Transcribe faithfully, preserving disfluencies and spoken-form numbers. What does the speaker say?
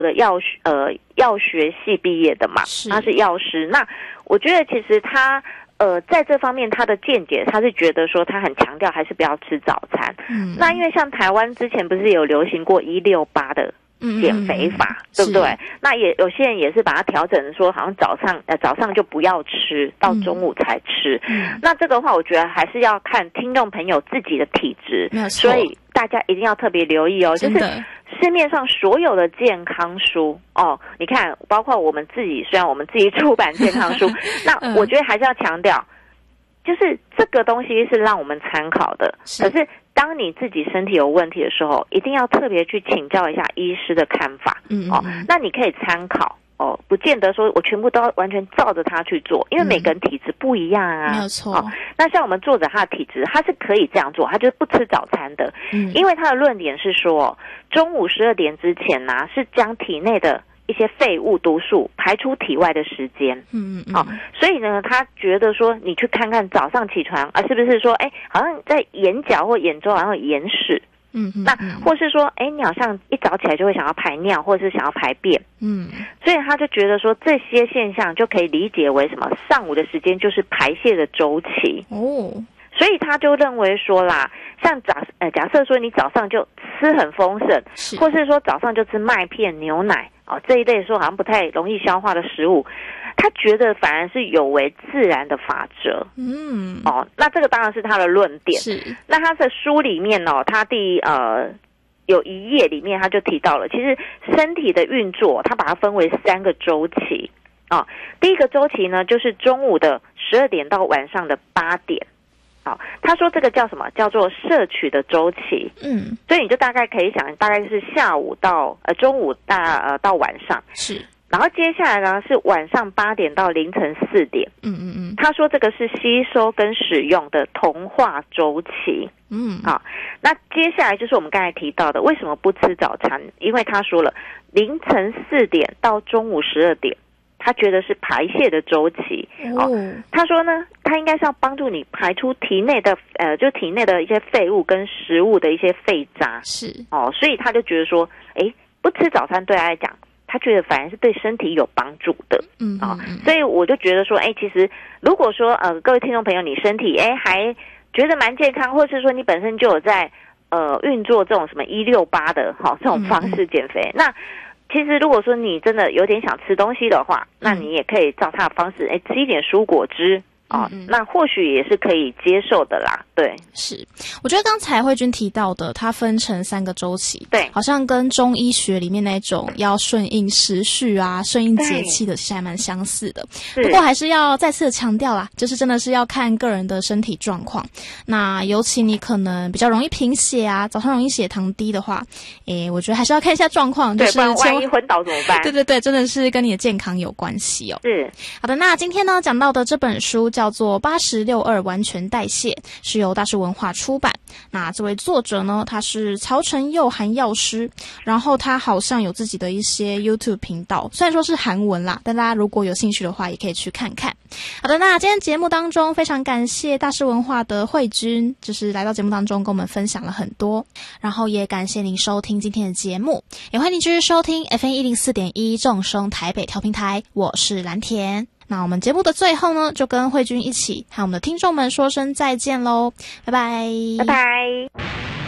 的药学呃药学系毕业的嘛，他是药师。那我觉得其实他呃在这方面他的见解，他是觉得说他很强调还是不要吃早餐。嗯，那因为像台湾之前不是有流行过一六八的减肥法，嗯嗯嗯对不对？那也有些人也是把它调整说，好像早上呃早上就不要吃，到中午才吃。嗯，那这个的话，我觉得还是要看听众朋友自己的体质，没有错。所以大家一定要特别留意哦，就是市面上所有的健康书哦，你看，包括我们自己，虽然我们自己出版健康书，那我觉得还是要强调，就是这个东西是让我们参考的，可是当你自己身体有问题的时候，一定要特别去请教一下医师的看法。嗯嗯哦，那你可以参考哦，不见得说我全部都要完全照着他去做，因为每个人体质不一样啊。没有错。哦，那像我们作者他的体质，他是可以这样做，他就是不吃早餐的。嗯，因为他的论点是说，中午十二点之前呢，啊，是将体内的一些废物毒素排出体外的时间。嗯嗯。哦，所以呢，他觉得说，你去看看早上起床啊，是不是说，哎，好像在眼角或眼周好像有眼屎。嗯嗯。那或是说，哎，你好像一早起来就会想要排尿，或者是想要排便。嗯。所以他就觉得说，这些现象就可以理解为什么上午的时间就是排泄的周期。哦。所以他就认为说啦，像假呃假设说你早上就吃很丰盛，或是说早上就吃麦片、牛奶哦这一类说好像不太容易消化的食物，他觉得反而是有违自然的法则。嗯，哦，那这个当然是他的论点。是，那他的书里面哦，他第呃有一页里面他就提到了，其实身体的运作，他把它分为三个周期啊，哦。第一个周期呢，就是中午的十二点到晚上的八点。好，他说这个叫什么？叫做摄取的周期。嗯，所以你就大概可以想，大概是下午到呃中午大呃到晚上是，然后接下来呢是晚上八点到凌晨四点。嗯嗯嗯，他说这个是吸收跟使用的同化周期。嗯，好，那接下来就是我们刚才提到的，为什么不吃早餐？因为他说了，凌晨四点到中午十二点。他觉得是排泄的周期。哦，他说呢，他应该是要帮助你排出体内的呃，就体内的一些废物跟食物的一些废渣。是哦，所以他就觉得说，哎，不吃早餐对他来讲，他觉得反而是对身体有帮助的。嗯，哦，所以我就觉得说，哎，其实如果说呃，各位听众朋友，你身体哎还觉得蛮健康，或是说你本身就有在呃运作这种什么一六八的哈，哦，这种方式减肥，嗯，那。其实如果说你真的有点想吃东西的话，那你也可以照他的方式，哎，吃一点蔬果汁。哦，那或许也是可以接受的啦。对，是， 我觉得刚才慧君提到的，它分成三个周期， 对， 好像跟中医学里面那种要顺应时序啊、顺应节气的，其实还蛮相似的。不过还是要再次的强调啦，就是真的是要看个人的身体状况。那尤其你可能比较容易贫血啊，早上容易血糖低的话，诶，我觉得还是要看一下状况，就是对，不然万一昏倒怎么办？ 对对对，真的是跟你的健康有关系哦。 是， 好的，那今天呢讲到的这本书叫做八十六二完全代谢，是由大是文化出版。那这位作者呢，他是曹承佑韩药师，然后他好像有自己的一些 YouTube 频道，虽然说是韩文啦，但大家如果有兴趣的话也可以去看看。好的，那今天节目当中非常感谢大是文化的慧君，就是来到节目当中跟我们分享了很多，然后也感谢您收听今天的节目，也欢迎您继续收听 F M 一零四点一 正声台北调频台，我是蓝田。那我们节目的最后呢，就跟慧君一起和我们的听众们说声再见咯，拜拜， 拜拜。